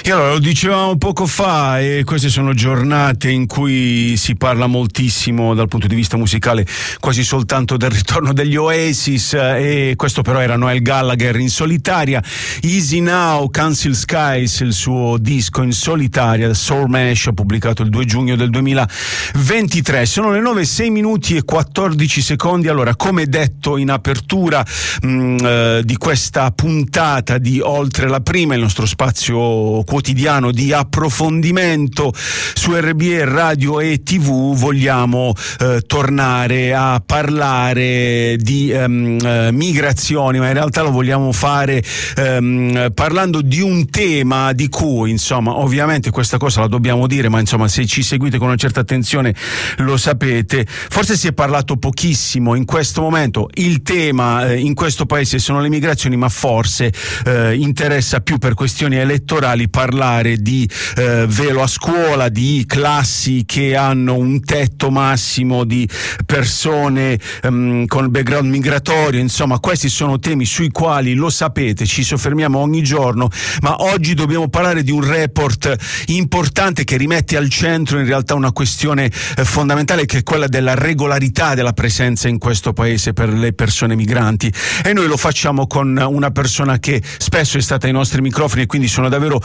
E allora lo dicevamo poco fa, e queste sono giornate in cui si parla moltissimo dal punto di vista musicale quasi soltanto del ritorno degli Oasis, e questo però era Noel Gallagher in solitaria. Easy Now, Council Skies, il suo disco in solitaria, Soul Mash, pubblicato il 2 giugno del 2023. Sono le 9:06 minuti e 14 secondi. Allora, come detto in apertura di questa puntata di Oltre la Prima, il nostro spazio quotidiano di approfondimento su RBE Radio e TV, vogliamo tornare a parlare di migrazioni, ma in realtà lo vogliamo fare parlando di un tema di cui, insomma, ovviamente questa cosa la dobbiamo dire, ma insomma, se ci seguite con una certa attenzione lo sapete, forse si è parlato pochissimo in questo momento. Il tema in questo paese sono le migrazioni, ma forse interessa più per questioni elettorali parlare di velo a scuola, di classi che hanno un tetto massimo di persone con background migratorio. Insomma, questi sono temi sui quali, lo sapete, ci soffermiamo ogni giorno, ma oggi dobbiamo parlare di un report importante che rimette al centro in realtà una questione fondamentale, che è quella della regolarità della presenza in questo paese per le persone migranti, e noi lo facciamo con una persona che spesso è stata ai nostri microfoni, e quindi sono davvero